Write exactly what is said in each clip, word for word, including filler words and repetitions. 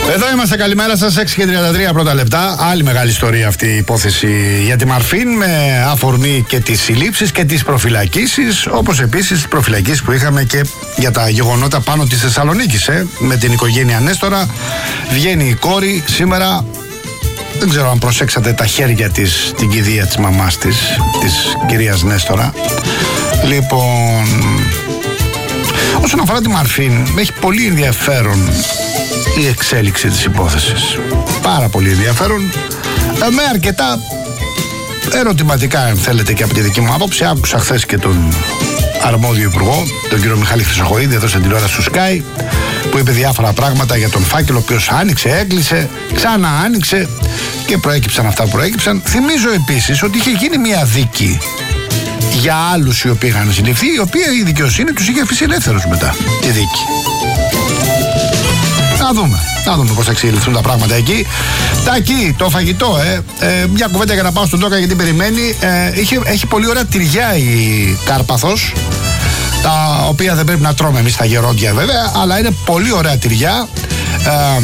Εδώ είμαστε, καλημέρα σας, έξι και τριάντα τρία πρώτα λεπτά. Άλλη μεγάλη ιστορία αυτή η υπόθεση για τη Μαρφίν, με αφορμή και τις συλλήψεις και τις προφυλακίσεις, όπως επίσης τις προφυλακίσεις που είχαμε και για τα γεγονότα πάνω της Θεσσαλονίκης, ε, με την οικογένεια Νέστορα. Βγαίνει η κόρη σήμερα. Δεν ξέρω αν προσέξατε τα χέρια της, την κηδεία της μαμάς της, της κυρίας Νέστορα. Λοιπόν, όσον αφορά τη Μαρφίν, έχει πολύ ενδιαφέρον η εξέλιξη της υπόθεσης. Πάρα πολύ ενδιαφέρον, με αρκετά ερωτηματικά, αν θέλετε, και από τη δική μου άποψη. Άκουσα χθες και τον αρμόδιο υπουργό, τον κύριο Μιχάλη Χρυσοχοΐδη, εδώ στην τηλεόραση του Sky, που είπε διάφορα πράγματα για τον φάκελο, ο οποίος άνοιξε, έκλεισε, ξανά άνοιξε και προέκυψαν αυτά που προέκυψαν. Θυμίζω επίσης ότι είχε γίνει μια δίκη για άλλους οι οποίοι είχαν συλληφθεί, η οποία η δικαιοσύνη τους είχε αφήσει ελεύθερους μετά τη δίκη. Να δούμε, να δούμε πώς θα εξελιχθούν τα πράγματα εκεί. Τάκη, το φαγητό, ε, ε, μια κουβέντα για να πάω στον Τόκα γιατί περιμένει. Ε, είχε, έχει πολύ ωραία τυριά η Κάρπαθος, τα οποία δεν πρέπει να τρώμε εμείς τα γερόντια βέβαια, αλλά είναι πολύ ωραία τυριά. Ε,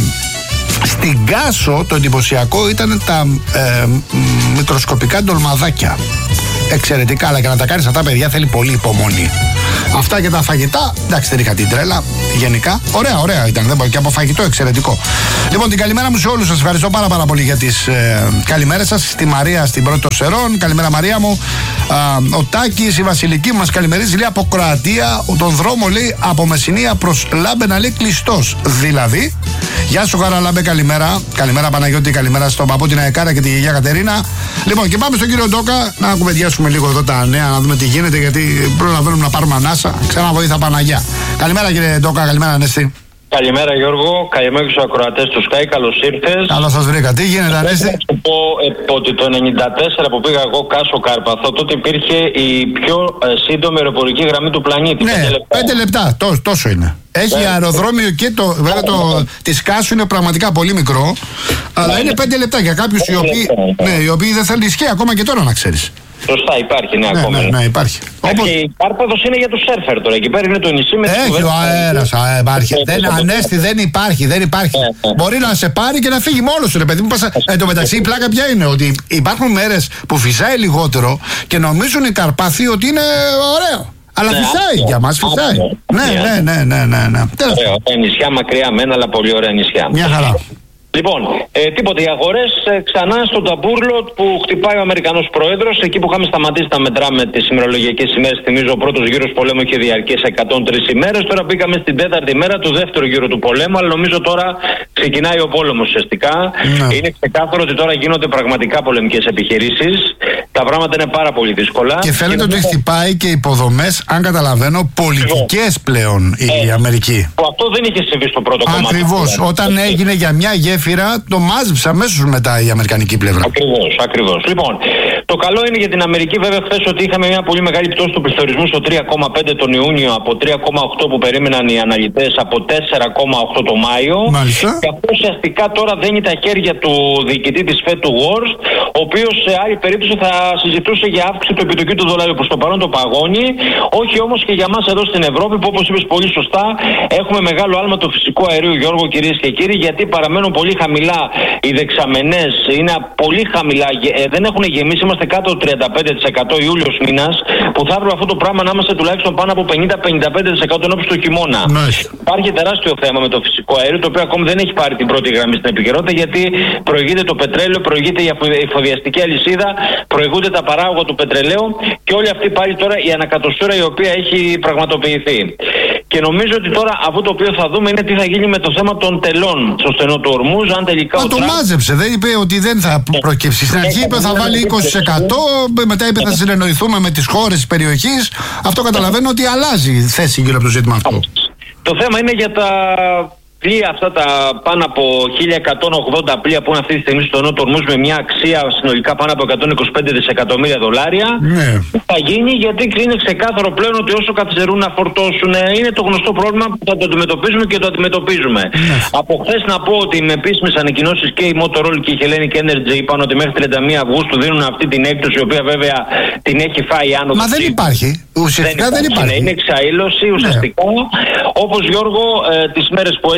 στην Κάσο το εντυπωσιακό ήταν τα ε, μικροσκοπικά ντολμαδάκια. Εξαιρετικά, αλλά για να τα κάνεις αυτά, παιδιά, θέλει πολύ υπομονή. Αυτά και τα φαγητά, εντάξει, δεν είχα την τρέλα γενικά. Ωραία, ωραία ήταν, δεν πω, και από φαγητό εξαιρετικό. Λοιπόν, την καλημέρα μου σε όλους σας. Ευχαριστώ πάρα, πάρα πολύ για τις ε, καλημέρες σας. Στη Μαρία στην Πρώτη των Σερών, καλημέρα Μαρία μου. Α, ο Τάκης, η Βασιλική μας καλημερίζει, λέει από Κροατία. Τον δρόμο, λέει, από Μεσσηνία προς Λάμπενα, λέει, κλειστός. Δηλαδή, γεια σου Χαραλάμπε, καλημέρα. Καλημέρα Παναγιώτη, καλημέρα στον παππού, την Αεκάρα και τη γιαγιά Κατερίνα. Λοιπόν, και πάμε στον κύριο Ντόκα να κουβεντιάσουμε λίγο εδώ τα νέα, να δούμε τι γίνεται, γιατί προλαβαίνουμε να πάρουμε ανάσα. Ξανά βοήθα Παναγιά. Καλημέρα κύριε Ντόκα, καλημέρα Ανέστη. Καλημέρα Γιώργο, καλημέρα και στους ακροατές του Sky, καλώς ήρθες. Καλώς σας βρήκα, τι γίνεται Ανέστη? Θα σου πω ε, ότι το ενενήντα τέσσερα που πήγα εγώ Κάσο Κάρπαθο, τότε υπήρχε η πιο ε, σύντομη αεροπορική γραμμή του πλανήτη. Ναι, πέντε λεπτά, πέντε λεπτά τό, τόσο είναι. Έχει ναι. αεροδρόμιο και το, βέβαια το της Κάσου είναι πραγματικά πολύ μικρό, αλλά ναι. είναι πέντε λεπτά για κάποιους οι οποίοι, ναι, οι οποίοι δεν θέλουν ισχύει ακόμα και τώρα, να ξέρεις. Σωστά, υπάρχει, ναι, ναι ακόμα. Ναι, ναι, υπάρχει. Όπως... Η Κάρπαθος είναι για τους σέρφερ τώρα. Εκεί πέρα είναι το νησί με έχει ο αέρας, α, υπάρχει. δεν, Ανέστη, δεν υπάρχει, δεν υπάρχει. Ναι, ναι. Μπορεί να σε πάρει και να φύγει μόνος σου, ρε παιδί μου. Εν τω μεταξύ, η πλάκα ποια είναι? Ότι υπάρχουν μέρες που φυσάει λιγότερο και νομίζουν οι Καρπάθοι ότι είναι ωραίο. Αλλά ναι, φυσάει για μας, φυσάει. Ναι, ναι, ναι, ναι, ναι, ναι. Ωραία νησιά, μακριά μένα, αλλά πολύ ωραία νησιά. Μια χαρά. Λοιπόν, ε, τίποτε, οι αγορές ε, ξανά στον ταμπούρλο που χτυπάει ο Αμερικανός Πρόεδρος. Εκεί που είχαμε σταματήσει να μετράμε τις ημερολογιακές ημέρες, θυμίζω ο πρώτος γύρος πολέμου είχε διαρκέσει εκατόν τρεις ημέρες. Τώρα πήγαμε στην τέταρτη μέρα του δεύτερου γύρου του πολέμου, αλλά νομίζω τώρα ξεκινάει ο πόλεμος ουσιαστικά. Ναι. Είναι ξεκάθαρο ότι τώρα γίνονται πραγματικά πολεμικές επιχειρήσεις. Τα πράγματα είναι πάρα πολύ δύσκολα. Και φαίνεται ότι χτυπάει και υποδομές, αν καταλαβαίνω, πολιτικές πλέον η ε, Αμερική. Που αυτό δεν είχε συμβεί στο πρώτο κομμάτι. Ακριβώς. Όταν έγινε για μια γέφυρα, το μάζεψε αμέσως μετά η αμερικανική πλευρά. Ακριβώς, ακριβώς. Λοιπόν, το καλό είναι για την Αμερική βέβαια χθες ότι είχαμε μια πολύ μεγάλη πτώση του πληθωρισμού στο τρία κόμμα πέντε τον Ιούνιο από τρία κόμμα οκτώ που περίμεναν οι αναλυτές από τέσσερα κόμμα οκτώ το Μάιο. Μάλιστα. Και αυτό ουσιαστικά τώρα δένει τα χέρια του διοικητή της Fed του Worst, ο οποίος σε άλλη περίπτωση θα συζητούσε για αύξηση του επιτοκίου του δολαρίου. Προς το παρόν το παγώνει, όχι όμως και για μας εδώ στην Ευρώπη που, όπως είπες πολύ σωστά, έχουμε μεγάλο άλμα του φυσικού αερίου, Γιώργο, κυρίες και κύριοι, γιατί παραμένουν πολύ χαμηλά οι δεξαμενές, είναι πολύ χαμηλά, ε, δεν έχουν γεμίσει, είμαστε κάτω από τριάντα πέντε τοις εκατό Ιούλιος μήνας, που θα έπρεπε αυτό το πράγμα να είμαστε τουλάχιστον πάνω από πενήντα με πενήντα πέντε τοις εκατό ενώπιση του χειμώνα. Nice. Υπάρχει τεράστιο θέμα με το φυσικό αέριο, το οποίο ακόμη δεν έχει πάρει την πρώτη γραμμή στην επικαιρότητα, γιατί προηγείται το πετρέλαιο, προηγείται η εφοδιαστική αλυσίδα, προηγούνται τα παράγωγα του πετρελαίου και όλη αυτή πάλι τώρα η ανακατοσούρα η οποία έχει πραγματοποιηθεί. Και νομίζω ότι τώρα αυτό το οποίο θα δούμε είναι τι θα γίνει με το θέμα των τελών στο στενό του Ορμούζ. Αν τελικά. Μα το Τραμπ... μάζεψε, δεν είπε ότι δεν θα προκύψει. Στην αρχή είπε θα βάλει είκοσι τοις εκατό, μετά είπε θα συνεννοηθούμε με τις χώρες της περιοχής. Αυτό καταλαβαίνω ότι αλλάζει θέση γύρω από το ζήτημα αυτό. Το θέμα είναι για τα πλοία αυτά, τα πάνω από χίλια εκατόν ογδόντα πλοία που είναι αυτή τη στιγμή στο Νότο Ορμούζ με μια αξία συνολικά πάνω από εκατόν είκοσι πέντε δισεκατομμύρια δολάρια. Ναι. Θα γίνει γιατί είναι ξεκάθαρο πλέον ότι όσο καθυστερούν να φορτώσουν, είναι το γνωστό πρόβλημα που θα το αντιμετωπίζουμε και το αντιμετωπίζουμε. Ναι. Από χθες να πω ότι με επίσημες ανακοινώσεις και η Motorola και η Hellenic Energy είπαν ότι μέχρι τριάντα μία Αυγούστου δίνουν αυτή την έκπτωση, η οποία βέβαια την έχει φάει άνω. Μα δεν υπάρχει. Ουσιαστικά δεν υπάρχει. Δεν υπάρχει. Είναι εξαήλωση ουσιαστικά. Ναι. Όπως Γιώργο, ε, τις μέρες που έλειψε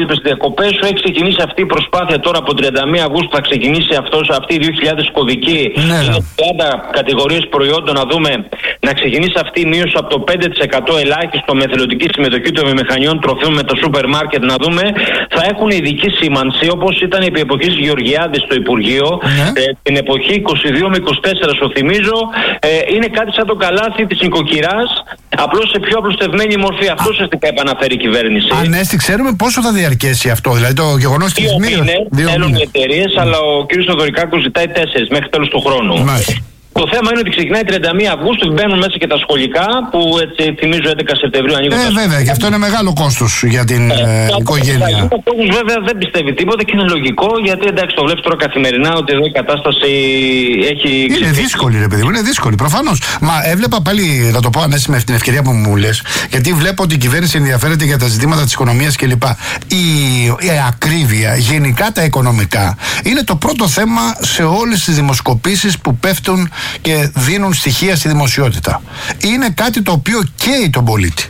υπόλοιπες διακοπές σου. Έχει ξεκινήσει αυτή η προσπάθεια τώρα από τριάντα μία Αυγούστου. Θα ξεκινήσει αυτός, αυτή η δύο χιλιάδες κωδική. Ναι. Είναι τριάντα κατηγορίες προϊόντων να δούμε να ξεκινήσει αυτή η μείωση από το πέντε τοις εκατό ελάχιστο με εθελοντική συμμετοχή των βιομηχανιών τροφίμων με το σούπερ μάρκετ. Να δούμε, θα έχουν ειδική σήμανση όπως ήταν επί εποχής Γεωργιάδης στο Υπουργείο. Ναι. Ε, την εποχή είκοσι δύο με είκοσι τέσσερα, σου θυμίζω. Ε, είναι κάτι σαν το καλάθι της νοικοκυράς, απλώς σε πιο απλουστευμένη μορφή. Αυτό ουσιαστικά επαναφέρει η κυβέρνηση. Ανέστη, ξέρουμε πόσο θα διαρκέσει αυτό, δηλαδή το γεγονός της μείωσης. Δύο θέλουν οι εταιρείες, αλλά ο κ. Θοδωρικάκος ζητάει τέσσερις μέχρι τέλος του χρόνου. Μάλιστα. Το θέμα είναι ότι ξεκινάει τριάντα μία Αυγούστου, μπαίνουν μέσα και τα σχολικά που έτσι θυμίζω έντεκα Σεπτεμβρίου ανοίγουν. Ε, βέβαια, και αυτό είναι μεγάλο κόστος για την ε, ε, οικογένεια. Ο κόσμος βέβαια δεν πιστεύει τίποτα και είναι λογικό, γιατί εντάξει, το βλέπεις τώρα καθημερινά ότι εδώ η κατάσταση έχει. Είναι δύσκολη, ρε παιδί μου, είναι δύσκολη, προφανώς. Μα έβλεπα πάλι, θα το πω Ανέστη, με την ευκαιρία που μου λες, γιατί βλέπω ότι η κυβέρνηση ενδιαφέρεται για τα ζητήματα της οικονομίας κλπ. Η, η ακρίβεια, γενικά τα οικονομικά, είναι το πρώτο θέμα σε όλες τις δημοσκοπήσεις που πέφτουν και δίνουν στοιχεία στη δημοσιότητα. Είναι κάτι το οποίο καίει τον πολίτη.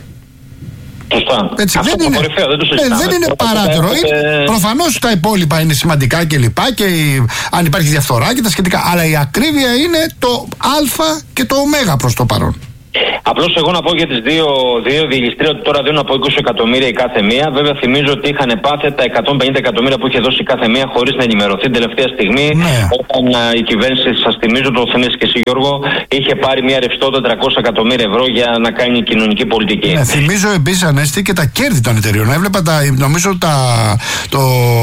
Σωστά. Έτσι, αυτό δεν, είναι, κορυφαίο, δεν, το ε, δεν είναι παράτερο. Ε... Προφανώς τα υπόλοιπα είναι σημαντικά και λοιπά και η, αν υπάρχει διαφθορά και τα σχετικά. Αλλά η ακρίβεια είναι το α και το ω προς το παρόν. Απλώς εγώ να πω για τις δύο, δύο διελιστρίες ότι τώρα δίνουν από είκοσι εκατομμύρια η κάθε μία. Βέβαια θυμίζω ότι είχαν πάθει τα εκατόν πενήντα εκατομμύρια που είχε δώσει η κάθε μία χωρίς να ενημερωθεί την τελευταία στιγμή. Ναι. Όταν α, η κυβέρνηση, σας θυμίζω, το θυμίζεις και εσύ Γιώργο, είχε πάρει μια ρευστότητα τριακόσια εκατομμύρια ευρώ για να κάνει κοινωνική πολιτική. Ναι, θυμίζω επίσης Ανέστη και τα κέρδη των εταιριών. Έβλεπα τα, νομίζω τα, το,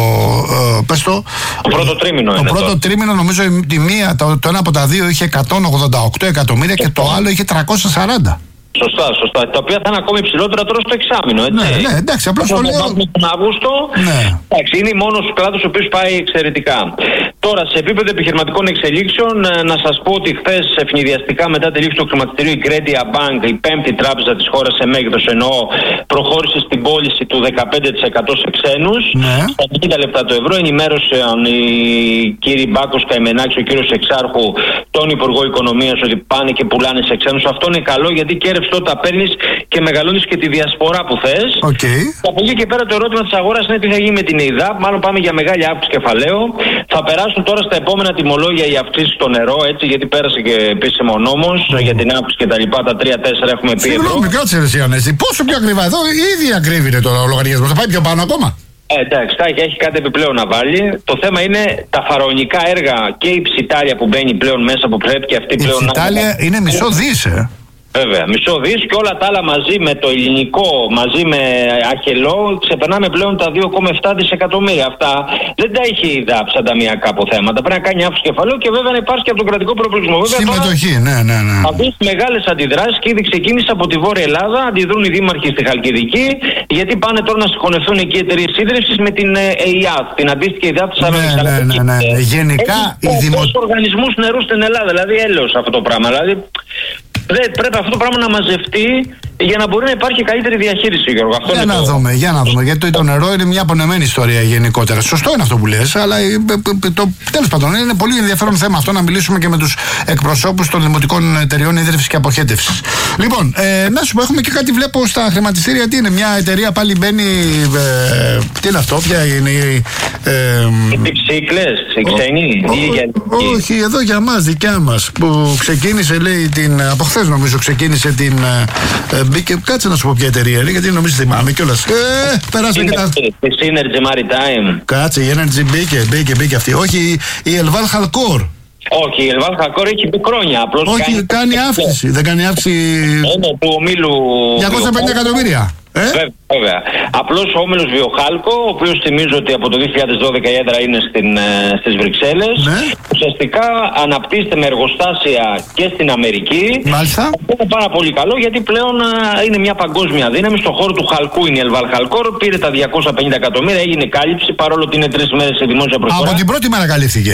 ε, πες το, το πρώτο τρίμηνο. Το είναι πρώτο το. τρίμηνο νομίζω τη μία, το, το ένα από τα δύο είχε εκατόν ογδόντα οκτώ εκατομμύρια και το άλλο είχε τριακόσια σαράντα. Σωστά, σωστά. Τα οποία θα είναι ακόμη υψηλότερα τώρα στο εξάμηνο, έτσι. Ναι, ναι, εντάξει, απλώς το λέω. Τον Αύγουστο, ναι. Εντάξει, είναι μόνος ο κλάδος ο οποίος πάει εξαιρετικά. Τώρα, σε επίπεδο επιχειρηματικών εξελίξεων, να σας πω ότι χθες ευνηδιαστικά μετά τη λήξη του χρηματιστηρίου η Crediia Bank, η πέμπτη τράπεζα της χώρας σε μέγεθος εννοώ, προχώρησε στην πώληση του δεκαπέντε τοις εκατό σε ξένους. Ναι. Στα ενενήντα λεπτά το ευρώ ενημέρωσαν οι κύριοι Μπάκος Καημενάκης, ο κύριος Εξάρχου, τον Υπουργό Οικονομίας ότι πάνε και πουλάνε σε ξένους. Αυτό είναι καλό γιατί και ρευστότητα παίρνεις και μεγαλώνεις και τη διασπορά που θες. Okay. Από εκεί και πέρα το ερώτημα της αγοράς είναι τι θα γίνει με την ΕΙΔΑΠ. Μάλλον πάμε για μεγάλη αύξηση κεφαλαίου. Θα περάσουν τώρα στα επόμενα τιμολόγια οι αυξήσεις στο νερό, έτσι, γιατί πέρασε και επίσημο νόμος mm. για την αύξηση και τα λοιπά. Τα τρία τέσσερα έχουμε πει. Συγγνώμη, κάτσε ρε Ανέστη. Πόσο πιο ακριβά εδώ, ήδη ακριβή είναι το λογαριασμό. Θα πάει πιο πάνω ακόμα. Ε, εντάξει, έχει κάτι επιπλέον να βάλει. Το θέμα είναι τα φαραωνικά έργα και η Ψιτάλια που μπαίνει πλέον μέσα που πρέπει και αυτή η πλέον. Η Ψιτάλια να... είναι μισό δις, ε. Βέβαια, μισό δις και όλα τα άλλα μαζί με το ελληνικό, μαζί με Αχελό, ξεπερνάμε πλέον τα δύο κόμμα επτά δισεκατομμύρια. Αυτά δεν τα είχε η ΔΑΠ σαν ταμιακά αποθέματα. Πρέπει να κάνει αύξηση κεφαλαίου και βέβαια να υπάρχει και από τον κρατικό προπολογισμό. Συμμετοχή, ναι, ναι, ναι. Θα δει μεγάλες αντιδράσεις και ήδη ξεκίνησε από τη Βόρεια Ελλάδα. Αντιδρούν οι δήμαρχοι στη Χαλκιδική, γιατί πάνε τώρα να συγχωνευτούν εκεί οι εταιρείες ίδρυυσης με την ΕΙΑΤ, την αντίστοιχη ΕΙΑΤ της Αραβικής. Ναι, ναι, ναι, ναι. Γενικά οι δημοσιογράφοι. Οργανισμούς νερού στην Ελλάδα, δηλαδή έλεος αυτό το πράγμα. Δηλαδή, δεν, πρέπει αυτό το πράγμα να μαζευτεί για να μπορεί να υπάρχει καλύτερη διαχείριση, Γιώργο. Αυτό για είναι να το... δούμε, για να δούμε. Γιατί το νερό είναι μια απονεμένη ιστορία γενικότερα. Σωστό είναι αυτό που λες, αλλά το, τέλος πάντων είναι πολύ ενδιαφέρον θέμα αυτό να μιλήσουμε και με τους εκπροσώπους των δημοτικών εταιριών ίδρυυσης και αποχέτευσης. Λοιπόν, ε, να σου πω, έχουμε και κάτι βλέπω στα χρηματιστήρια. Τι είναι, μια εταιρεία πάλι μπαίνει. Ε, τι είναι αυτό, ποια είναι η. Ε, οι ψύκλες, οι ξένοι. Όχι, εδώ για μας, δικιά μας. Που ξεκίνησε, λέει, την. Από χθες νομίζω ξεκίνησε την. Ε, μπήκε, κάτσε να σου πω ποια εταιρεία είναι, γιατί νομίζω θυμάμαι κιόλας. Ε, περάσαμε και τα. Η Synergy Maritime. Κάτσε, η Energy μπήκε, μπήκε, μπήκε αυτή. Όχι, η Elval Halkor. Όχι, η Elval Halkor έχει πει χρόνια. Απλώς όχι, κάνει, κάνει αύξηση. Δεν κάνει αύξηση. Είναι του ομίλου. διακόσια πενήντα εκατομμύρια. Ε? Βέβαια, βέβαια. Απλώς ο όμιλος Βιοχάλκο, ο οποίος θυμίζω ότι από το δύο χιλιάδες δώδεκα η έδρα είναι στην, στις Βρυξέλλες, ναι. Ουσιαστικά αναπτύσσεται με εργοστάσια και στην Αμερική. Μάλιστα. Αυτό είναι πάρα πολύ καλό γιατί πλέον α, είναι μια παγκόσμια δύναμη. Στον χώρο του χαλκού είναι η Elval Halkor, πήρε τα διακόσια πενήντα εκατομμύρια, έγινε κάλυψη παρόλο ότι είναι τρεις μέρες σε δημόσια προσφορά. Από την πρώτη μέρα καλύφθηκε.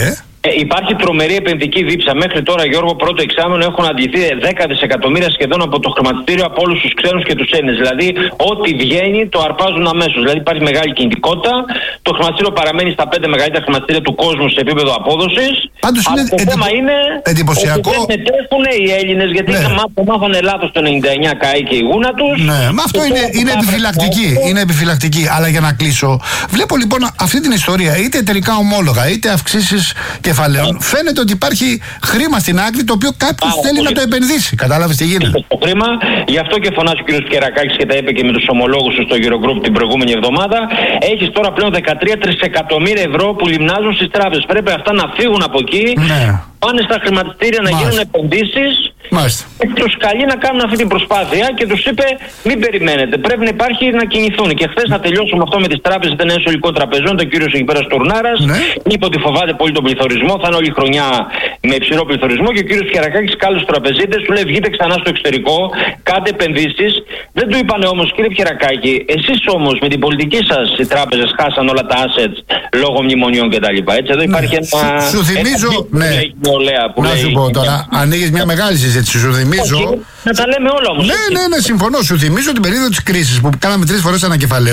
Ε, υπάρχει τρομερή επενδυτική δίψα. Μέχρι τώρα, Γιώργο, πρώτο εξάμηνο έχουν αντληθεί δέκα δισεκατομμύρια σχεδόν από το χρηματιστήριο από όλους τους ξένους και τους Έλληνες. Δηλαδή, ό,τι βγαίνει το αρπάζουν αμέσως. Δηλαδή, υπάρχει μεγάλη κινητικότητα. Το χρηματιστήριο παραμένει στα πέντε μεγαλύτερα χρηματιστήρια του κόσμου σε επίπεδο απόδοσης. Πάντως είναι το θέμα είναι εντυπωσιακό. ότι δεν μετέχουν οι Έλληνες, γιατί ναι. το μάθανε λάθος το ενενήντα εννιά καεί και η γούνα τους. Ναι, μα αυτό είναι, είναι επιφυλακτική. Είναι επιφυλακτική. Αλλά για να κλείσω, βλέπω λοιπόν αυτή την ιστορία, είτε εταιρικά ομόλογα, είτε αυξήσεις κεφαλαίων. Yeah. Φαίνεται ότι υπάρχει χρήμα στην άκρη το οποίο κάποιος ah, θέλει okay. να το επενδύσει. Κατάλαβες τι γίνεται. Το χρήμα, γι' αυτό και φωνάζει ο κ. Κερακάκης και τα είπε και με τους ομολόγους του στο Eurogroup την προηγούμενη εβδομάδα. Έχεις τώρα πλέον δεκατρία τρισεκατομμύρια ευρώ που λιμνάζουν στις τράπεζες. Πρέπει αυτά να φύγουν από εκεί. Yeah. Πάνε στα χρηματιστήρια να Μάλιστα. γίνουν επενδύσεις. Μάλιστα. Τους καλεί να κάνουν αυτή την προσπάθεια και τους είπε: μην περιμένετε. Πρέπει να υπάρχει να κινηθούν. Και χθες να τελειώσουμε αυτό με τις τράπεζες. Ήταν ένα ολικό τραπεζών, τον κύριο εκεί πέρα Στουρνάρας. Ναι. Είπε ότι φοβάται πολύ τον πληθωρισμό. Θα είναι όλη η χρονιά με υψηλό πληθωρισμό. Και ο κύριος Κερακάκης κάλεσε τους τραπεζίτες, του λέει: βγείτε ξανά στο εξωτερικό, κάντε επενδύσεις. Δεν του είπανε όμως, κύριε Κερακάκη, εσείς όμως με την πολιτική σας οι τράπεζες χάσαν όλα τα assets λόγω μνημονιών κτλ. Έτσι, εδώ υπάρχει ναι. ένα. Σου θυμίζω. Ναι. Που να λέει, σου πω τώρα, ανοίγεις μια μεγάλη συζήτηση. Σου θυμίζω. Όχι, να τα λέμε όλα όμως. Ναι, ναι, ναι, συμφωνώ. Σου θυμίζω την περίοδο της κρίσης που κάναμε τρεις φορές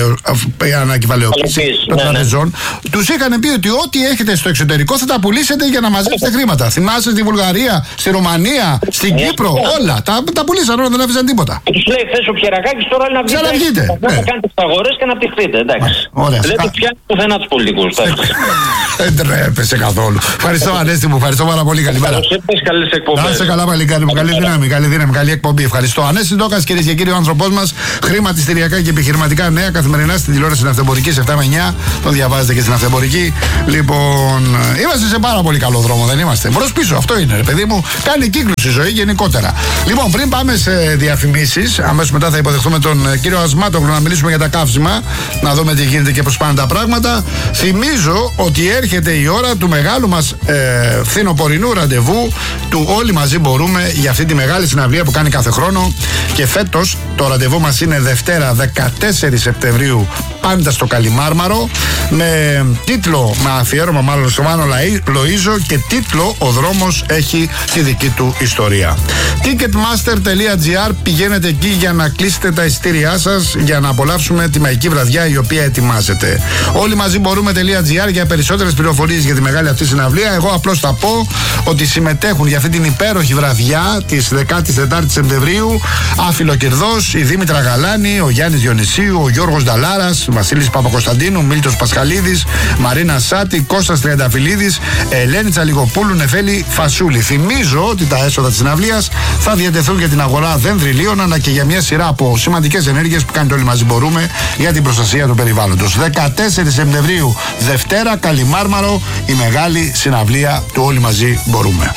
ανακεφαλαίωση των τραπεζών. Ναι, ναι. Τους είχαν πει ότι ό,τι έχετε στο εξωτερικό θα τα πουλήσετε για να μαζέψετε χρήματα. Θυμάσαι στη Βουλγαρία, στη Ρουμανία, στην Κύπρο, όλα. Τα, τα πουλήσαν όλα, δεν άφησαν τίποτα. Τους λέει χθες ο Πιερακάκης τώρα να βγείτε. Ξαναβγείτε. Να κάνετε τις αγορές και να πτυχθείτε. Εντάξει. Λέτε πια πουθενά τους πολιτικούς. Δεν τρέπεσαι καθόλου. Ευχαριστώ, Ανέστη μου, ευχαριστώ πάρα πολύ. Καλημέρα. Να είσαι καλά, παλικάρι μου. Καλή δύναμη, καλή δύναμη, καλή εκπομπή. Ευχαριστώ. Ανέστη Ντόκας, κυρίες και κύριοι, ο άνθρωπός μας. Χρηματιστηριακά και επιχειρηματικά νέα καθημερινά στην τηλεόραση Ναυτεμπορική επτά με εννιά. Τον διαβάζετε και στην Ναυτεμπορική. Λοιπόν, είμαστε σε πάρα πολύ καλό δρόμο, δεν είμαστε. Μπρος πίσω, αυτό είναι, ρε παιδί μου. Κάνει κύκλους η ζωή γενικότερα. Λοιπόν, πριν πάμε σε διαφημίσεις, αμέσως μετά θα υποδεχθούμε τον κύριο Ασμάτογλου να μιλήσουμε για τα καύσιμα, να δούμε τι γίνεται και πώς πάνε τα πράγματα. Θυμίζω ότι έρχεται η ώρα του μεγάλου μας ε, φθινοπορεινού ραντεβού του Όλοι Μαζί Μπορούμε για αυτή τη μεγάλη συναυλία που κάνει κάθε χρόνο. Και φέτος το ραντεβού μας είναι Δευτέρα δεκατέσσερις Σεπτεμβρίου, πάντα στο Καλιμάρμαρο, με τίτλο, με αφιέρωμα μάλλον στο Μάνο Λοΐζο, και τίτλο «Ο δρόμος έχει τη δική του ιστορία». ticketmaster τελεία gr, πηγαίνετε εκεί για να κλείσετε τα εισιτήριά σας για να απολαύσουμε τη μαγική βραδιά η οποία ετοιμάζεται. Όλοι μαζί μπορούμε.gr για περισσότερες πληροφορίες για τη μεγάλη αυτή συναυλία. Εγώ απλώς θα πω ότι συμμετέχουν για αυτή την υπέροχη βραδιά της δεκατέσσερις Σεπτεμβρίου Αφιλοκερδός, η Δήμητρα Γαλάνη, ο Γιάννης Διονυσίου, ο Γιώργος Νταλάρας, Βασίλης Παπακοσταντίνου, Μίλτος Πασχαλίδης, Μαρίνα Σάτη, Κώστας Τριανταφυλλίδης, Ελένη Τσαλιγοπούλου, Νεφέλη Φασούλη. Θυμίζω ότι τα έσοδα της συναυλίας θα διατεθούν για την αγορά δένδριλίων, αλλά και για μια σειρά από σημαντικές ενέργειες που κάνετε Όλοι Μαζί Μπορούμε για την προστασία του περιβάλλοντος. δεκατέσσερις Σεπτεμβρίου, Δευτέρα, Καλιμάρμαρο, η μεγάλη συναυλία του Όλοι Μαζί Μπορούμε.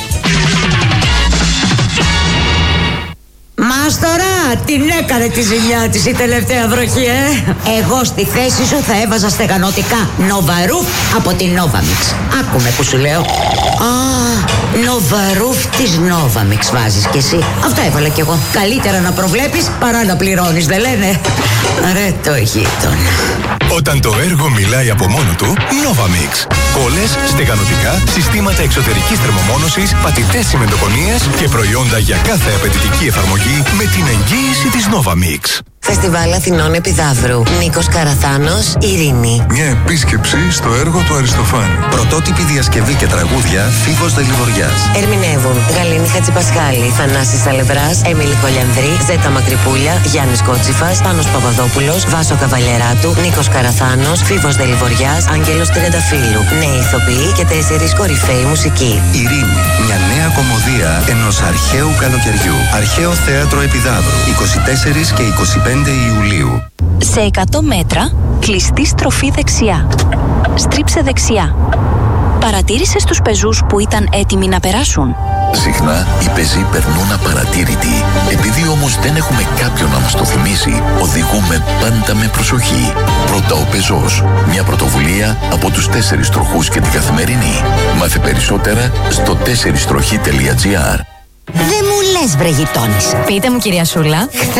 Μάστορα, την έκανε τη ζημιά της η τελευταία βροχή, ε! Εγώ στη θέση σου θα έβαζα στεγανωτικά Νοβαρούφ από την Novamix. Άκουμε που σου λέω. Α, Νοβαρούφ της Novamix βάζεις κι εσύ. Αυτό έβαλα κι εγώ. Καλύτερα να προβλέπεις παρά να πληρώνεις, δεν λένε? Ρε το γείτονα. Όταν το έργο μιλάει από μόνο του, Novamix. Κόλλες, στεγανωτικά, συστήματα εξωτερικής θερμομόνωσης, πατητές τσιμεντοκονίες και προϊόντα για κάθε απαιτητική εφαρμογή με την εγγύηση της Novamix. Φεστιβάλ Αθηνών Επιδαύρου. Νίκος Καραθάνος, Ειρήνη. Μια επίσκεψη στο έργο του Αριστοφάνη. Πρωτότυπη διασκευή και τραγούδια Φίβος Δελιβοριάς. Ερμηνεύουν Γαλήνη Χατζηπασχάλη, Θανάσης Σαλευράς, Έμιλη Κολιανδρή, Ζέτα Μακρυπούλια, Γιάννης Κότσιφας, Πάνος Παπαδόπουλος, Βάσο Καβαλιεράτου, Νίκος Καραθάνος, Φίβος Δελιβοριάς, Άγγελος Τριανταφύλλου. Νέοι ηθοποιοί και τέσσερις κορυφαίοι μουσικοί. Ειρήνη. Μια νέα κομμωδία ενός αρχαίου καλοκαιριού. Αρχαίο Θέατρο Επιδαύρου. είκοσι τέσσερις και είκοσι πέντε Ιουλίου. Σε εκατό μέτρα, κλειστή στροφή δεξιά. Στρίψε δεξιά. Παρατήρησες τους πεζούς που ήταν έτοιμοι να περάσουν? Συχνά οι πεζοί περνούν απαρατήρητοι. Επειδή όμως δεν έχουμε κάποιον να μας το θυμίσει, οδηγούμε πάντα με προσοχή. Πρώτα ο πεζός. Μια πρωτοβουλία από τους τέσσερις τροχούς και την Καθημερινή. Μάθε περισσότερα στο τέσσερις τροχή τελεία τζι άρ. Δεν μου λες, βρε γειτόνισσα. Πείτε μου, κυρία Σούλα. Χθες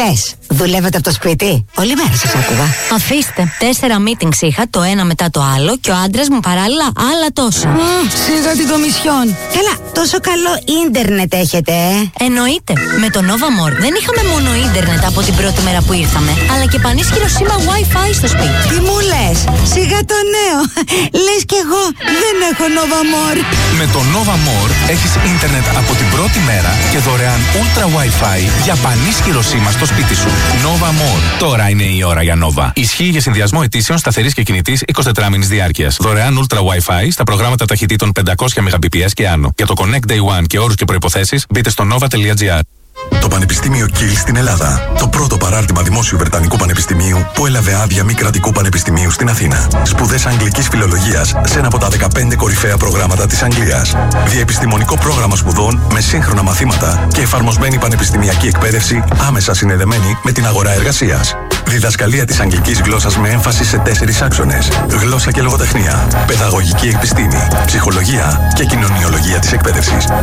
δουλεύετε από το σπίτι? Όλη μέρα σας άκουγα. Αφήστε. Τέσσερα meetings είχα, το ένα μετά το άλλο, και ο άντρας μου παράλληλα άλλα τόσα. Α, σίγα την κομισιόν. Καλά, τόσο καλό ίντερνετ έχετε, ε? Εννοείται. Με το Nova More δεν είχαμε μόνο ίντερνετ από την πρώτη μέρα που ήρθαμε, αλλά και πανίσχυρο σήμα Wi-Fi στο σπίτι. Τι μου λες? Σιγά το νέο. Λες κι εγώ δεν έχω Nova More. Με το Nova More έχεις ίντερνετ από την πρώτη μέρα και δωρεάν Ultra Wi-Fi για πανίσχυρο σήμα στο σπίτι σου. Nova More. Τώρα είναι η ώρα για Nova. Ισχύει για συνδυασμό αιτήσεων σταθερής και κινητής εικοσιτετράμινης διάρκειας. Δωρεάν Ultra Wi-Fi στα προγράμματα ταχυτήτων πεντακόσια Mbps και άνω. Για το Connect Day One και όρους και προϋποθέσεις μπείτε στο nova τελεία gr. Το Πανεπιστήμιο Κιλ στην Ελλάδα. Το πρώτο παράρτημα δημόσιου Βρετανικού Πανεπιστημίου που έλαβε άδεια μη κρατικού πανεπιστημίου στην Αθήνα. Σπουδές αγγλικής φιλολογίας σε ένα από τα δεκαπέντε κορυφαία προγράμματα της Αγγλίας. Διαεπιστημονικό πρόγραμμα σπουδών με σύγχρονα μαθήματα και εφαρμοσμένη πανεπιστημιακή εκπαίδευση άμεσα συνδεδεμένη με την αγορά εργασίας. Διδασκαλία της αγγλικής γλώσσας με έμφαση σε τέσσερις άξονες. Γλώσσα και λογοτεχνία, παιδαγωγική επιστήμη, ψυχολογία και κοινωνιολογία της εκπαίδευσης.